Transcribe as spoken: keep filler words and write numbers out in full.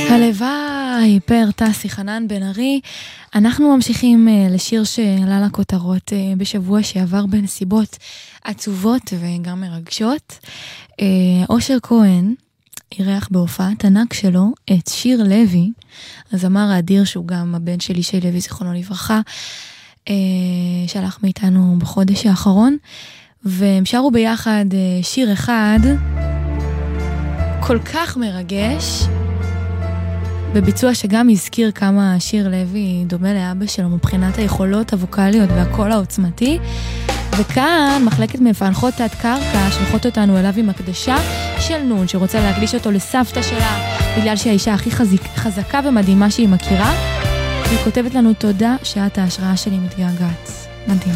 הלוואי, פר טסי חנן בן ארי. אנחנו ממשיכים לשיר שעלה לכותרות בשבוע שעבר בנסיבות עצובות וגם מרגשות. אושר כהן אירח בהופעת ענק שלו את שיר לוי, הזמר האדיר שהוא גם הבן של ישי לוי זיכרונו לברכה, שלח מאיתנו בחודש האחרון, והם שרו ביחד שיר אחד כל כך מרגש, בביצוע שגם הזכיר כמה שיר לוי דומה לאבא שלו מבחינת היכולות הווקליות והקול העוצמתי. וכאן מחלקת מפענחות תת קרקע שלחות אותנו אליו עם הקדשה של נון, שרוצה להקדיש אותו לסבתא שלה בגלל שהיא האישה הכי חזיק, חזקה ומדהימה שהיא מכירה. והיא כותבת לנו תודה שאת ההשראה שלי מתגעגעת. מדהים.